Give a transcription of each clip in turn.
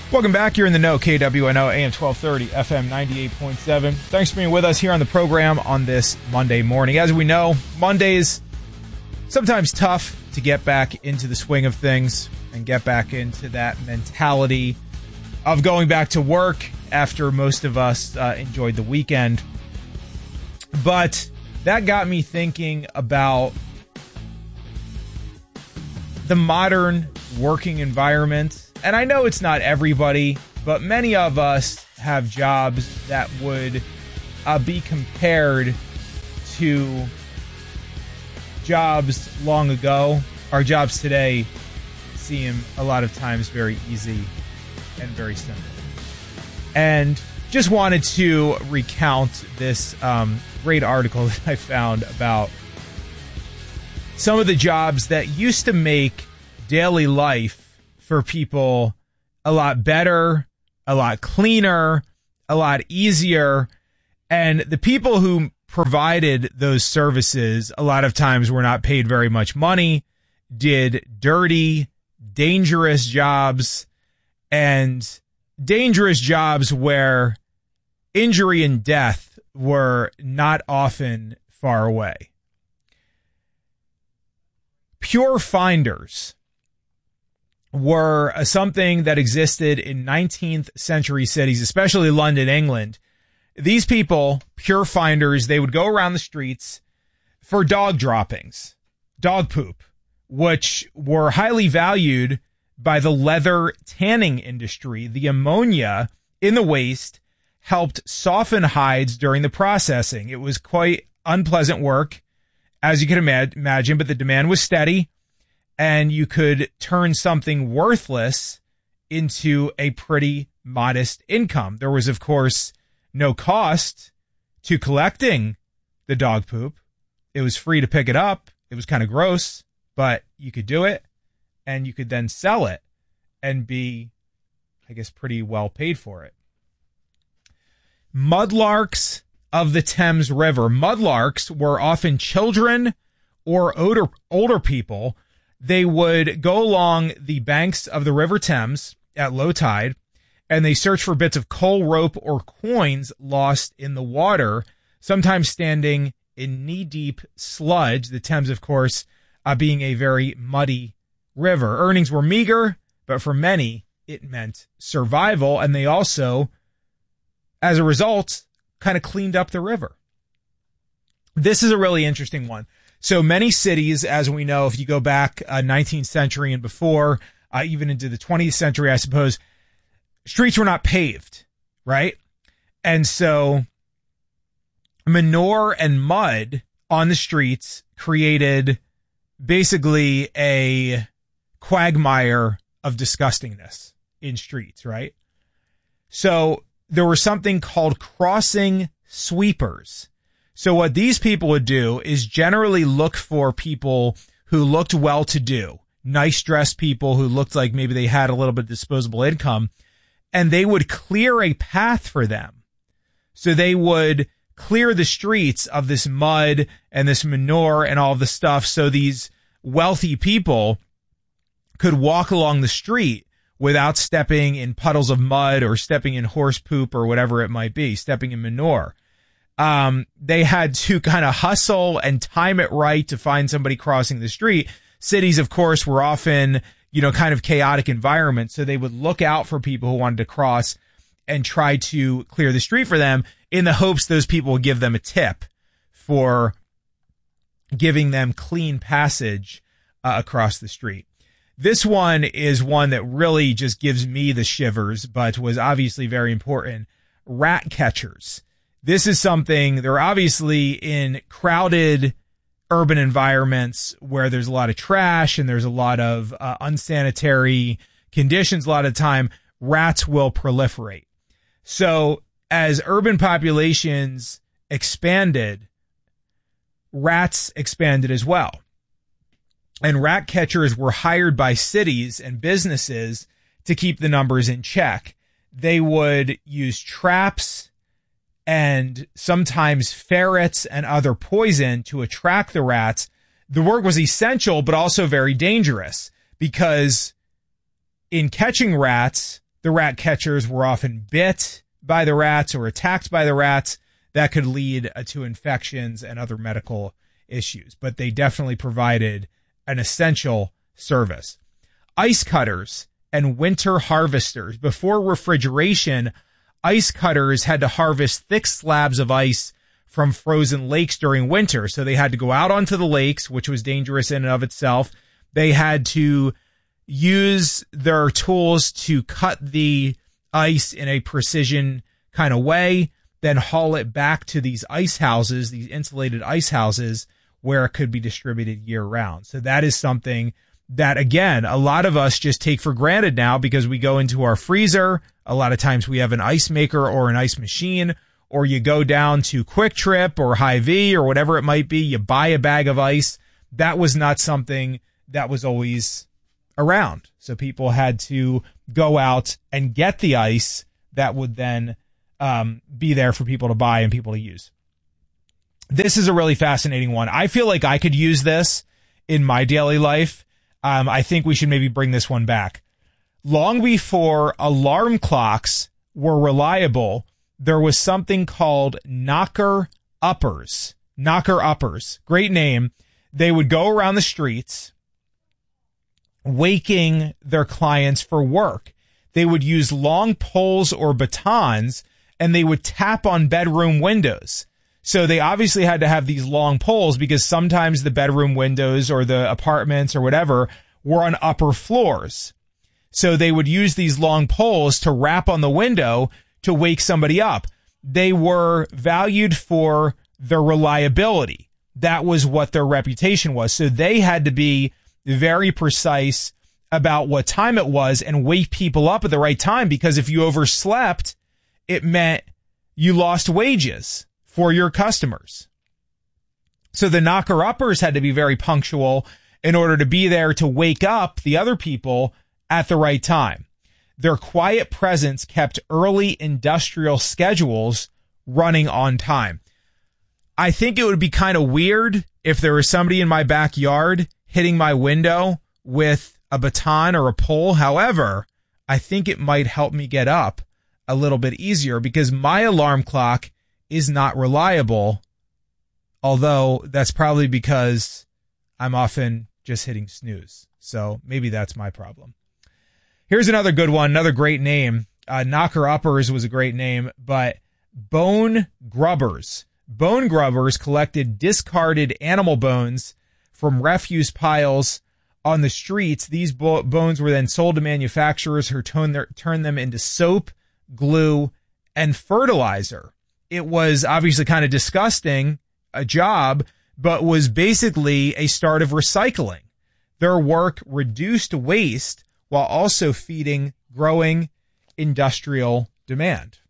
Welcome back. You're in the know. KWNO, AM 1230, FM 98.7. Thanks for being with us here on the program on this Monday morning. As we know, Mondays, sometimes tough to get back into the swing of things and get back into that mentality of going back to work after most of us enjoyed the weekend. But that got me thinking about the modern working environment. And I know it's not everybody, but many of us have jobs that would be compared to jobs long ago. Our jobs today seem a lot of times very easy and very simple. And just wanted to recount this great article that I found about some of the jobs that used to make daily life for people a lot better, a lot cleaner, a lot easier. And the people who provided those services a lot of times were not paid very much money, did dirty, dangerous jobs, and dangerous jobs where injury and death were not often far away. Pure finders were something that existed in 19th century cities, especially London, England. These people, pure finders, they would go around the streets for dog droppings, dog poop, which were highly valued by the leather tanning industry. The ammonia in the waste helped soften hides during the processing. It was quite unpleasant work, as you can imagine, but the demand was steady. And you could turn something worthless into a pretty modest income. There was, of course, no cost to collecting the dog poop. It was free to pick it up. It was kind of gross, but you could do it, and you could then sell it and be, I guess, pretty well paid for it. Mudlarks of the Thames River. Mudlarks were often children or older people. They would go along the banks of the River Thames at low tide, and they search for bits of coal, rope, or coins lost in the water, sometimes standing in knee-deep sludge. The Thames, of course, being a very muddy river. Earnings were meager, but for many, it meant survival, and they also, as a result, kind of cleaned up the river. This is a really interesting one. So many cities, as we know, if you go back 19th century and before, even into the 20th century, I suppose, streets were not paved, right? And so manure and mud on the streets created basically a quagmire of disgustingness in streets, right? So there was something called crossing sweepers. So what these people would do is generally look for people who looked well-to-do, nice-dressed people who looked like maybe they had a little bit of disposable income, and they would clear a path for them. So they would clear the streets of this mud and this manure and all the stuff so these wealthy people could walk along the street without stepping in puddles of mud or stepping in horse poop or whatever it might be, stepping in manure. They had to kind of hustle and time it right to find somebody crossing the street. Cities, of course, were often, kind of chaotic environments. So they would look out for people who wanted to cross and try to clear the street for them in the hopes those people would give them a tip for giving them clean passage across the street. This one is one that really just gives me the shivers, but was obviously very important. Rat catchers. This is something, they're obviously in crowded urban environments where there's a lot of trash and there's a lot of unsanitary conditions. A lot of the time, rats will proliferate. So as urban populations expanded, rats expanded as well. And rat catchers were hired by cities and businesses to keep the numbers in check. They would use traps and sometimes ferrets and other poison to attract the rats. The work was essential, but also very dangerous, because in catching rats, the rat catchers were often bit by the rats or attacked by the rats, that could lead to infections and other medical issues. But they definitely provided an essential service. Ice cutters and winter harvesters. Before refrigeration, ice cutters had to harvest thick slabs of ice from frozen lakes during winter. So they had to go out onto the lakes, which was dangerous in and of itself. They had to use their tools to cut the ice in a precision kind of way, then haul it back to these ice houses, these insulated ice houses, where it could be distributed year round. So that is something that, again, a lot of us just take for granted now because we go into our freezer. A lot of times we have an ice maker or an ice machine, or you go down to Quick Trip or Hy-Vee or whatever it might be. You buy a bag of ice. That was not something that was always around. So people had to go out and get the ice that would then be there for people to buy and people to use. This is a really fascinating one. I feel like I could use this in my daily life. I think we should maybe bring this one back. Long before alarm clocks were reliable, there was something called knocker uppers. Knocker uppers. Great name. They would go around the streets waking their clients for work. They would use long poles or batons, and they would tap on bedroom windows. So they obviously had to have these long poles because sometimes the bedroom windows or the apartments or whatever were on upper floors. So they would use these long poles to rap on the window to wake somebody up. They were valued for their reliability. That was what their reputation was. So they had to be very precise about what time it was and wake people up at the right time, because if you overslept, it meant you lost wages for your customers. So the knocker-uppers had to be very punctual in order to be there to wake up the other people at the right time. Their quiet presence kept early industrial schedules running on time. I think it would be kind of weird if there was somebody in my backyard hitting my window with a baton or a pole. However, I think it might help me get up a little bit easier because my alarm clock is not reliable, although that's probably because I'm often just hitting snooze. So maybe that's my problem. Here's another good one, another great name. Knocker Uppers was a great name, but bone grubbers. Bone grubbers collected discarded animal bones from refuse piles on the streets. These bones were then sold to manufacturers who turned them into soap, glue, and fertilizer. It was obviously kind of disgusting, a job, but was basically a start of recycling. Their work reduced waste while also feeding growing industrial demand.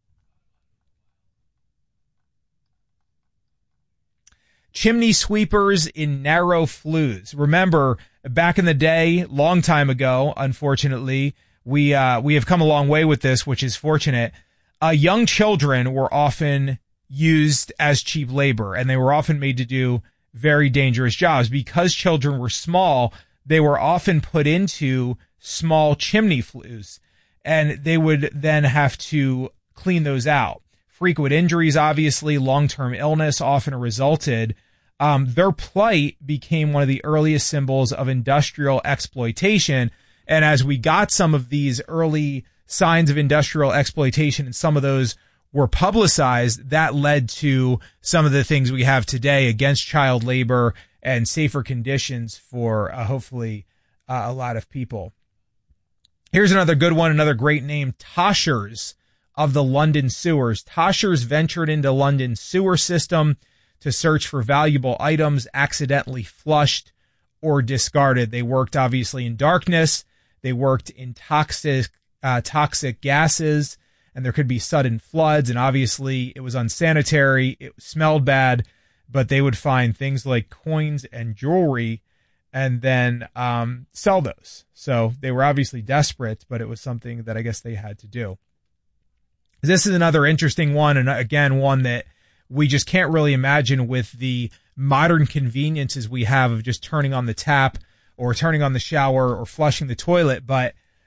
Chimney sweepers in narrow flues. Remember, back in the day, long time ago, unfortunately, we have come a long way with this, which is fortunate. Young children were often used as cheap labor, and they were often made to do very dangerous jobs. Because children were small, they were often put into small chimney flues, and they would then have to clean those out. Frequent injuries, obviously, long-term illness often resulted. Their plight became one of the earliest symbols of industrial exploitation. And as we got some of these early signs of industrial exploitation, and some of those were publicized, that led to some of the things we have today against child labor and safer conditions for hopefully a lot of people. Here's another good one, another great name, Toshers of the London sewers. Toshers ventured into London's sewer system to search for valuable items accidentally flushed or discarded. They worked obviously in darkness. They worked in toxic gases, and there could be sudden floods. And obviously it was unsanitary. It smelled bad, but they would find things like coins and jewelry and then sell those. So they were obviously desperate, but it was something that I guess they had to do. This is another interesting one, and again, one that we just can't really imagine with the modern conveniences we have of just turning on the tap or turning on the shower or flushing the toilet. But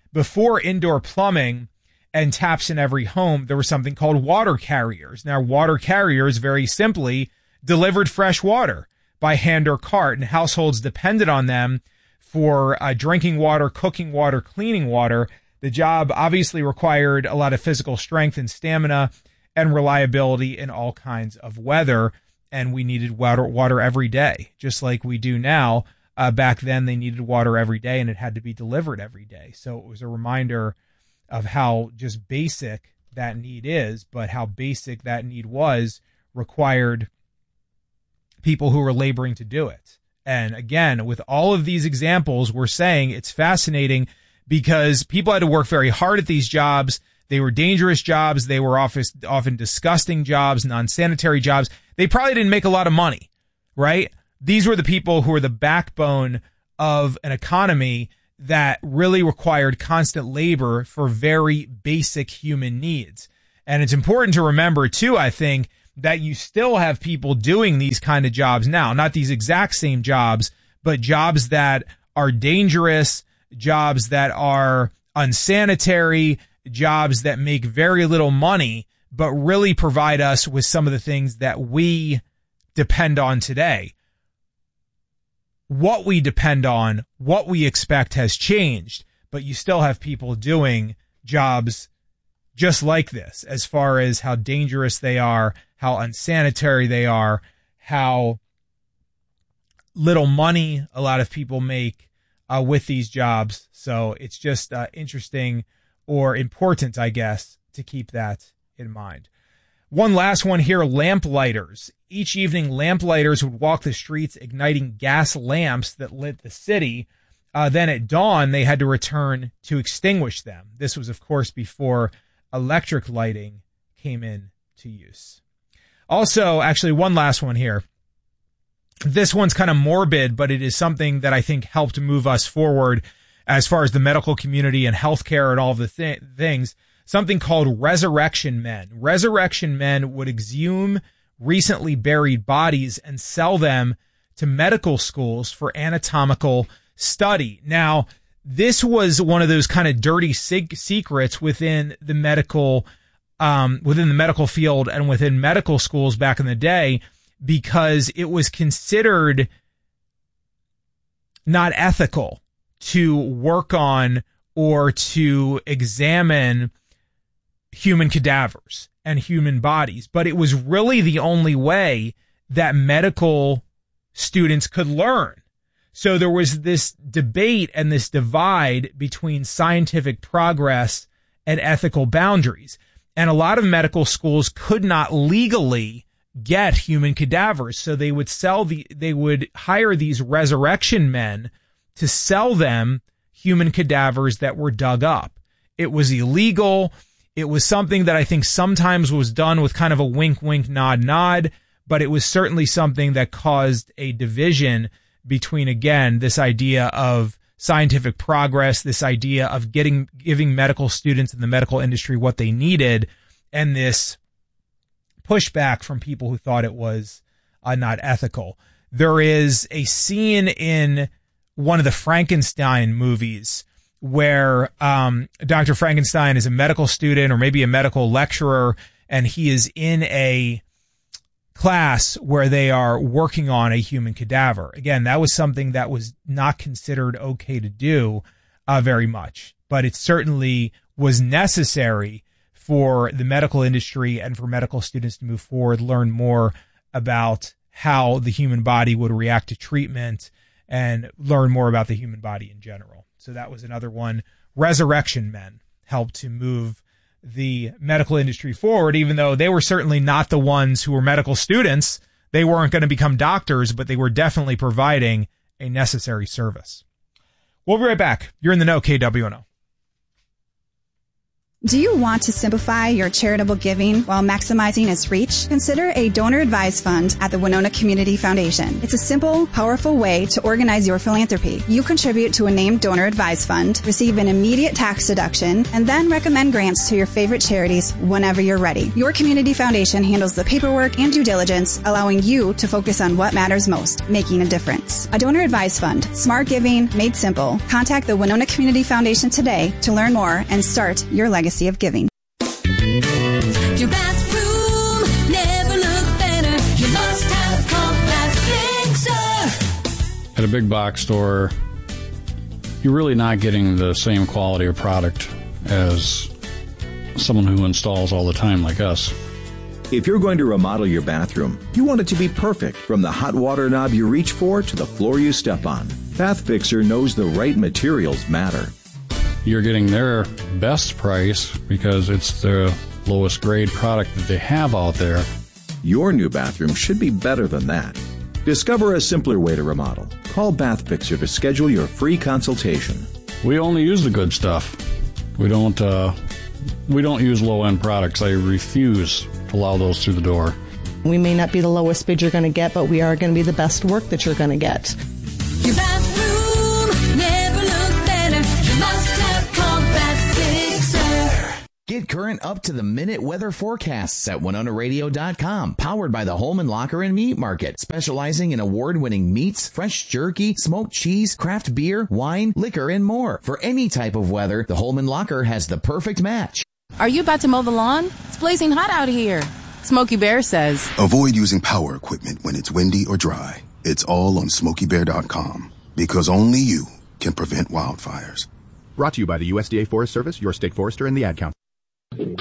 before indoor plumbing and taps in every home, there was something called water carriers. Now, water carriers, very simply, delivered fresh water by hand or cart, and households depended on them for drinking water, cooking water, cleaning water. The job obviously required a lot of physical strength and stamina and reliability in all kinds of weather, and we needed water every day, just like we do now. Back then, they needed water every day, and it had to be delivered every day. So it was a reminder of how just basic that need is, but how basic that need was required people who were laboring to do it. And again, with all of these examples, we're saying it's fascinating because people had to work very hard at these jobs. They were dangerous jobs. They were often disgusting jobs, non-sanitary jobs. They probably didn't make a lot of money, right? These were the people who were the backbone of an economy that really required constant labor for very basic human needs. And it's important to remember, too, I think, that you still have people doing these kind of jobs now, not these exact same jobs, but jobs that are dangerous, jobs that are unsanitary, jobs that make very little money, but really provide us with some of the things that we depend on today. What we depend on, what we expect has changed, but you still have people doing jobs just like this, as far as how dangerous they are, how unsanitary they are, how little money a lot of people make with these jobs. So it's just interesting or important, I guess, to keep that in mind. One last one here, lamplighters. Each evening, lamplighters would walk the streets igniting gas lamps that lit the city. Then at dawn, they had to return to extinguish them. This was, of course, before electric lighting came into use. Also, actually, one last one here. This one's kind of morbid, but it is something that I think helped move us forward as far as the medical community and healthcare and all of the things. Something called resurrection men. Resurrection men would exhume recently buried bodies and sell them to medical schools for anatomical study. Now, this was one of those kind of dirty secrets within the medical field and within medical schools back in the day, because it was considered not ethical to work on or to examine human cadavers and human bodies. But it was really the only way that medical students could learn. So there was this debate and this divide between scientific progress and ethical boundaries. And a lot of medical schools could not legally get human cadavers. So they would hire these resurrection men to sell them human cadavers that were dug up. It was illegal. It was something that I think sometimes was done with kind of a wink, wink, nod, nod, but it was certainly something that caused a division between, again, this idea of scientific progress, this idea of giving medical students in the medical industry what they needed, and this pushback from people who thought it was not ethical. There is a scene in one of the Frankenstein movies where Dr. Frankenstein is a medical student or maybe a medical lecturer, and he is in a class where they are working on a human cadaver. Again, that was something that was not considered okay to do very much, but it certainly was necessary for the medical industry and for medical students to move forward, learn more about how the human body would react to treatment, and learn more about the human body in general. So that was another one. Resurrection men helped to move the medical industry forward, even though they were certainly not the ones who were medical students. They weren't going to become doctors, but they were definitely providing a necessary service. We'll be right back. You're in the know, KWNO. Do you want to simplify your charitable giving while maximizing its reach? Consider a donor-advised fund at the Winona Community Foundation. It's a simple, powerful way to organize your philanthropy. You contribute to a named donor-advised fund, receive an immediate tax deduction, and then recommend grants to your favorite charities whenever you're ready. Your community foundation handles the paperwork and due diligence, allowing you to focus on what matters most, making a difference. A donor-advised fund, smart giving made simple. Contact the Winona Community Foundation today to learn more and start your legacy of giving. Your bathroom never looked better. You must have Compact Fixer. At a big box store, you're really not getting the same quality of product as someone who installs all the time like us. If you're going to remodel your bathroom, you want it to be perfect, from the hot water knob you reach for to the floor you step on. Bath Fixer knows the right materials matter. You're getting their best price because it's the lowest grade product that they have out there. Your new bathroom should be better than that. Discover a simpler way to remodel. Call Bath Fixer to schedule your free consultation. We only use the good stuff. We don't use low-end products. I refuse to allow those through the door. We may not be the lowest bid you're going to get, but we are going to be the best work that you're going to get. Your bathroom never looked better. You must have Compact Fixer. Get current up-to-the-minute weather forecasts at WinonaRadio.com. Powered by the Holman Locker and Meat Market, specializing in award-winning meats, fresh jerky, smoked cheese, craft beer, wine, liquor, and more. For any type of weather, the Holman Locker has the perfect match. Are you about to mow the lawn? It's blazing hot out here. Smokey Bear says, avoid using power equipment when it's windy or dry. It's all on SmokeyBear.com, because only you can prevent wildfires. Brought to you by the USDA Forest Service, your state forester, and the Ad Council.